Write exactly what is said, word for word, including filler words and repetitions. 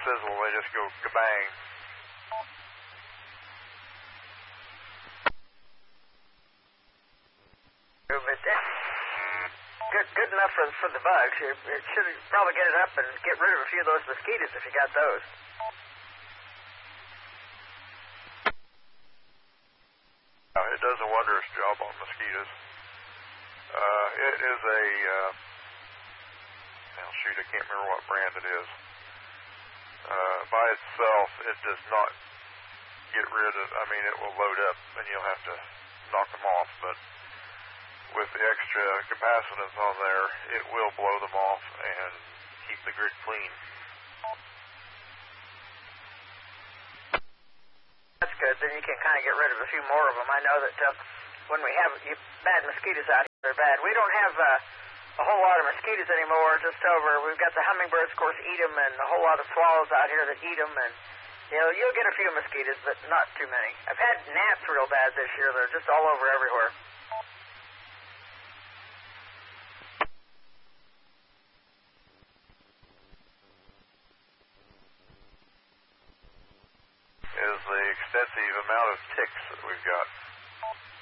sizzle, they just go kabang. But that's good, good enough for, for the bugs. It, it should probably get it up and get rid of a few of those mosquitoes if you got those. Uh, it does a wondrous job on mosquitoes. Uh, it is a, uh, oh shoot, I can't remember what brand it is. Uh, by itself, it does not get rid of, I mean, it will load up and you'll have to knock them off, but with the extra capacitance on there, it will blow them off and keep the grid clean. That's good. Then you can kind of get rid of a few more of them. I know that uh, when we have you, bad mosquitoes out here, they're bad. We don't have uh, a whole lot of mosquitoes anymore. Just over, we've got the hummingbirds, of course, eat them, and a whole lot of swallows out here that eat them. And you know, you'll get a few mosquitoes, but not too many. I've had gnats real bad this year. They're just all over everywhere. Is the extensive amount of ticks that we've got.